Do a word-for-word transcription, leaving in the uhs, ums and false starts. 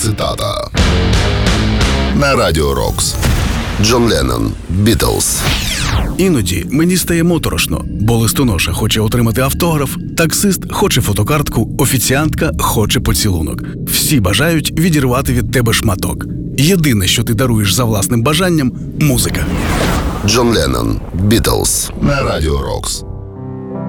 цитата. На Радіо Рокс. Джон Леннон, Бітлз. Іноді мені стає моторошно, бо листоноша хоче отримати автограф, таксист хоче фотокартку, офіціантка хоче поцілунок. Всі бажають відірвати від тебе шматок. Єдине, що ти даруєш за власним бажанням – музика. Джон Леннон, Бітлз. На Радіо Рокс.